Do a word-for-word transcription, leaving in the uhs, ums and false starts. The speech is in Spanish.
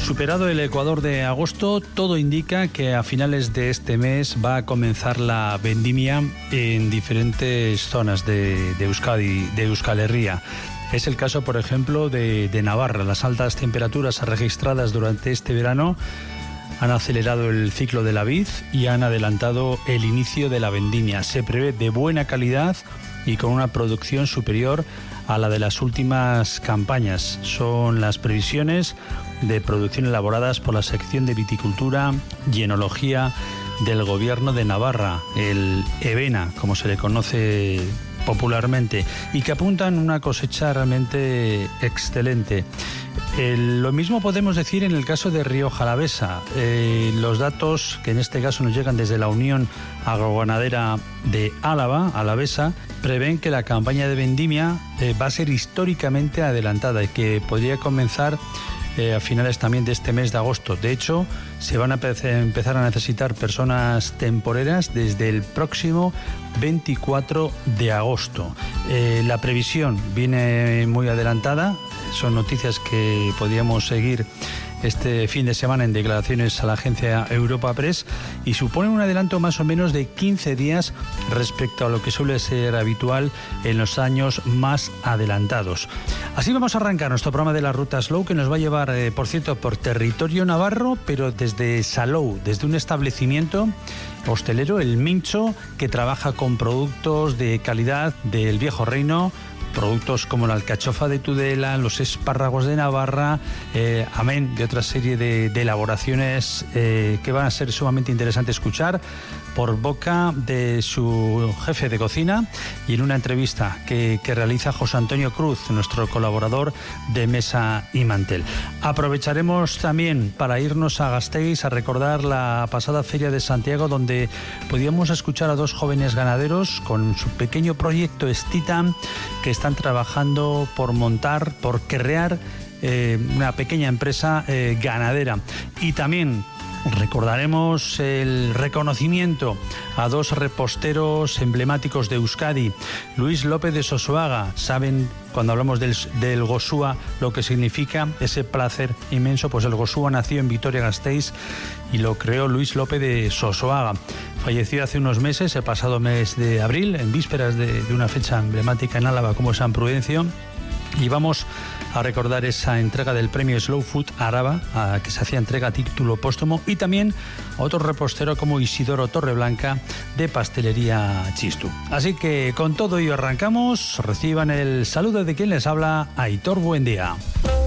Superado el Ecuador de agosto, todo indica que a finales de este mes va a comenzar la vendimia en diferentes zonas de, de Euskadi, de Euskal Herria. Es el caso, por ejemplo, de, de Navarra. Las altas temperaturas registradas durante este verano han acelerado el ciclo de la vid y han adelantado el inicio de la vendimia. Se prevé de buena calidad y con una producción superior a la de las últimas campañas. Son las previsiones de producción elaboradas por la sección de viticultura y enología del Gobierno de Navarra, el EBENA, como se le conoce popularmente, y que apuntan una cosecha realmente excelente. Eh, lo mismo podemos decir en el caso de Rioja Alavesa. Eh, los datos que en este caso nos llegan desde la Unión Agroganadera de Álava, Alavesa, prevén que la campaña de vendimia eh, va a ser históricamente adelantada y que podría comenzar eh, a finales también de este mes de agosto. De hecho, se van a empezar a necesitar personas temporeras desde el próximo veinticuatro de agosto. Eh, la previsión viene muy adelantada. Son noticias que podríamos seguir este fin de semana en declaraciones a la agencia Europa Press y suponen un adelanto más o menos de quince días respecto a lo que suele ser habitual en los años más adelantados. Así vamos a arrancar nuestro programa de la Ruta Slow, que nos va a llevar, eh, por cierto, por territorio navarro, pero desde Salou, desde un establecimiento hostelero, el Mincho, que trabaja con productos de calidad del Viejo Reino, productos como la alcachofa de Tudela, los espárragos de Navarra, eh, amén de otra serie de, de elaboraciones eh, que van a ser sumamente interesantes escuchar por boca de su jefe de cocina y en una entrevista que, que realiza José Antonio Cruz, nuestro colaborador de Mesa y Mantel. Aprovecharemos también para irnos a Gasteiz a recordar la pasada Feria de Santiago, donde podíamos escuchar a dos jóvenes ganaderos con su pequeño proyecto Estitam, que están trabajando por montar, por crear eh, una pequeña empresa eh, ganadera. Y también recordaremos el reconocimiento a dos reposteros emblemáticos de Euskadi, Luis López de Sosoaga. Saben, cuando hablamos del, del Gosúa, lo que significa ese placer inmenso. Pues el Gosúa nació en Vitoria-Gasteiz y lo creó Luis López de Sosoaga. Falleció hace unos meses, el pasado mes de abril, en vísperas de, de una fecha emblemática en Álava como San Prudencio. Y vamos a recordar esa entrega del premio Slow Food Araba, a que se hacía entrega a título póstumo, y también a otro repostero como Isidoro Torreblanca, de Pastelería Chistu. Así que con todo ello arrancamos. Reciban el saludo de quien les habla, Aitor Buendía.